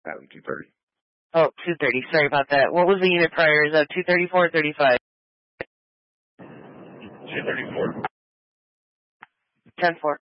Adam 230. Oh, 230. Sorry about that. What was the unit prior? Is that 234 or 35? 234. 10-4.